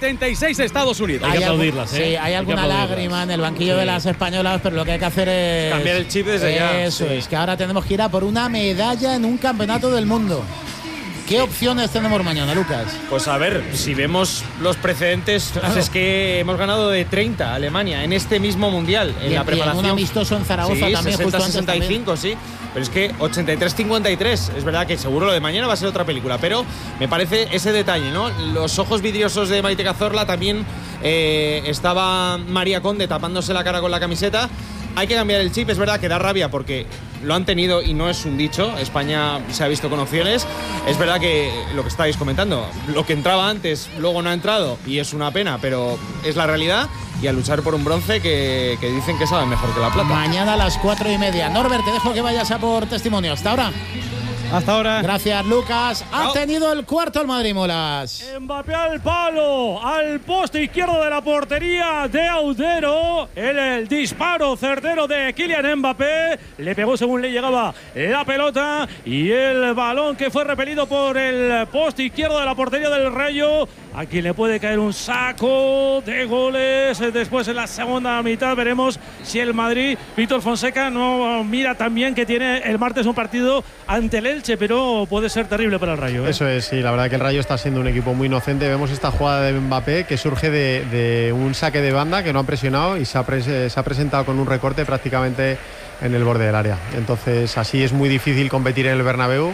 76 Estados Unidos. Hay que aplaudirlas, Sí, hay alguna lágrima en el banquillo de las españolas, pero lo que hay que hacer es cambiar el chip desde ya. Eso es, que ahora tenemos que ir a por una medalla en un campeonato del mundo. ¿Qué opciones tenemos mañana, Lucas? Pues a ver, si vemos los precedentes, pues es que hemos ganado de 30 a Alemania en este mismo mundial, en la preparación. Y en un amistoso en Zaragoza sí, también, 60-65, sí. Pero es que 83-53, es verdad que seguro lo de mañana va a ser otra película, pero me parece ese detalle, ¿no? Los ojos vidriosos de Maite Cazorla, también estaba María Conde tapándose la cara con la camiseta. Hay que cambiar el chip, es verdad que da rabia porque lo han tenido y no es un dicho. España se ha visto con opciones. Es verdad que lo que estáis comentando, lo que entraba antes, luego no ha entrado y es una pena, pero es la realidad. Y a luchar por un bronce que dicen que sabe mejor que la plata. Mañana a las 4:30. Norbert, te dejo que vayas a por testimonio. Hasta ahora. Hasta ahora. Gracias, Lucas. Ha tenido el cuarto el Madrid, Molas. Mbappé al palo, al poste izquierdo de la portería de Audero. El disparo certero de Kylian Mbappé. Le pegó según le llegaba la pelota. Y el balón que fue repelido por el poste izquierdo de la portería del Rayo. A quien le puede caer un saco de goles. Después en la segunda mitad veremos si el Madrid, Víctor Fonseca, no mira también que tiene el martes un partido ante el Elche, pero puede ser terrible para el Rayo. Eso es, sí, la verdad que el Rayo está siendo un equipo muy inocente. Vemos esta jugada de Mbappé que surge de un saque de banda que no han presionado y se ha presentado con un recorte prácticamente en el borde del área. Entonces así es muy difícil competir en el Bernabéu.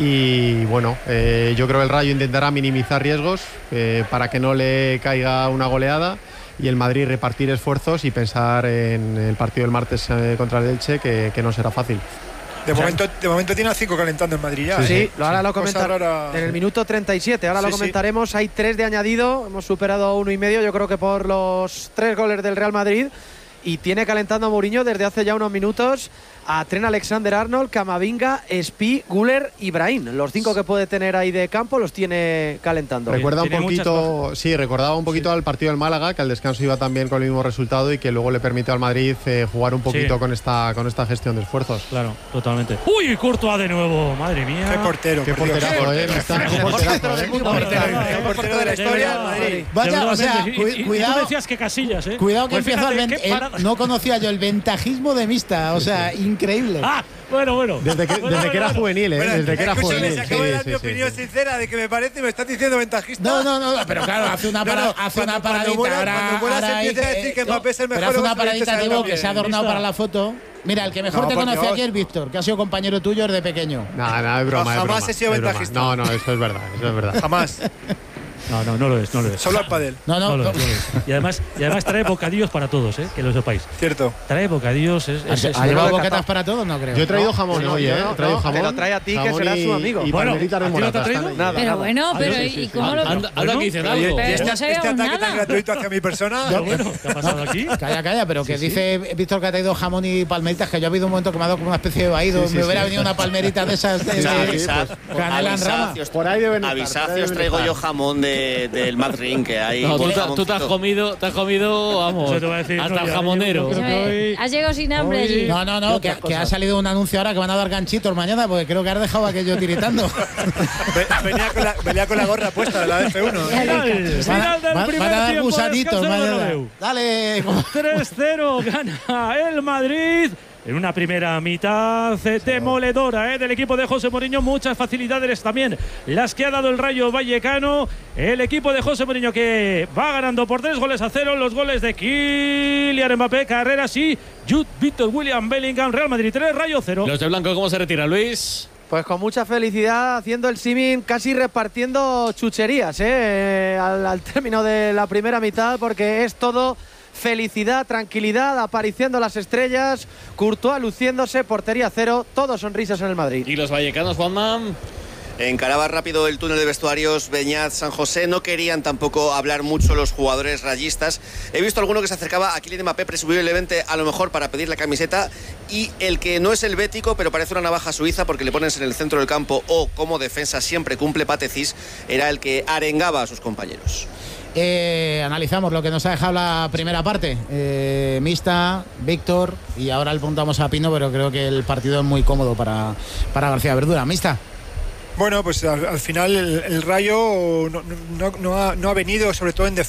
Y bueno, yo creo que el Rayo intentará minimizar riesgos para que no le caiga una goleada y el Madrid repartir esfuerzos y pensar en el partido del martes contra el Elche, que no será fácil. De momento tiene a 5 calentando en Madrid ya. Sí, ahora lo comentaremos en el minuto 37. Ahora lo comentaremos. Hay 3 de añadido. Hemos superado 1,5. Yo creo que por los 3 goles del Real Madrid. Y tiene calentando a Mourinho desde hace ya unos minutos a Trent Alexander-Arnold, Camavinga, Spi, Güler y Brahim. Los 5 que puede tener ahí de campo los tiene calentando. Recordaba un poquito al partido del Málaga, que al descanso iba también con el mismo resultado y que luego le permitió al Madrid jugar un poquito con esta gestión de esfuerzos. Claro, totalmente. ¡Uy, Courtois de nuevo! Madre mía. ¡Qué portero! ¡Qué porterazo, ¡Qué portero de la historia del Madrid! Vaya, o sea, cuidado. Tú decías que Casillas, ¿eh? Cuidado que Pues empieza fíjate, no conocía yo el ventajismo de Mista, o sea, increíble. Bueno. Desde que era juvenil, desde que era juvenil. Les acabo de dar mi opinión sincera de que me parece, me estás diciendo ventajista. No, pero claro, hace una paradita. Cuando Buenas empiece a decir que Mbappé es el mejor. Pero hace una paradita, Diego, que se ha adornado para la foto. Mira, el que mejor te conoce aquí es Víctor, que ha sido compañero tuyo desde pequeño. No, es broma. Jamás he sido ventajista. No, eso es verdad. Jamás. No lo es. Solo al pádel. No lo es. Y además trae bocadillos para todos, que lo sepáis. Cierto. Trae bocadillos. ¿Ha llevado boquetas para todos? No creo. Yo he traído jamón hoy, he traído jamón. Te lo trae a ti, que será su amigo. Y palmeritas de morata. Nada. Pero bueno, ¿y cómo lo...? Anda que dicen algo. Este ataque tan gratuito hacia mi persona. ¿Qué ha pasado aquí? Calla, pero que dice Víctor que ha traído jamón y palmeritas, que yo ha habido un momento que me ha dado como una especie de vaído. Me hubiera venido una palmerita de esas. Canela en rama. Por ahí deben estar. Avisad si os traigo yo jamón del Madrid. Que hay tú te has comido, vamos, hasta el jamonero. Has llegado sin hambre allí. No, que ha salido un anuncio ahora que van a dar ganchitos mañana, porque creo que has dejado aquello tiritando. Venía con la gorra puesta de la F1. Final del primer dar tiempo. gusanitos, dale. 3-0 gana el Madrid. En una primera mitad demoledora del equipo de José Mourinho. Muchas facilidades también las que ha dado el Rayo Vallecano. El equipo de José Mourinho que va ganando por 3-0. Los goles de Kylian Mbappé, Carreras y Jude Victor William Bellingham. Real Madrid 3, Rayo 0. Los de blanco, ¿cómo se retira, Luis? Pues con mucha felicidad, haciendo el símil, casi repartiendo chucherías al término de la primera mitad, porque es todo felicidad, tranquilidad, apareciendo las estrellas, Courtois luciéndose, portería 0, todos sonrisas en el Madrid. ¿Y los vallecanos, Juanma? Encaraba rápido el túnel de vestuarios Beñat, San José. No querían tampoco hablar mucho los jugadores rayistas. He visto alguno que se acercaba a Kylian Mbappé presumiblemente a lo mejor para pedir la camiseta, y el que no es el bético pero parece una navaja suiza porque le pones en el centro del campo o como defensa siempre cumple Patecis, era el que arengaba a sus compañeros. Analizamos lo que nos ha dejado la primera parte. Mista, Víctor, y ahora le apuntamos a Pino, pero creo que el partido es muy cómodo para García Verdura. Mista. Bueno, pues al final el Rayo no ha venido, sobre todo en defensa.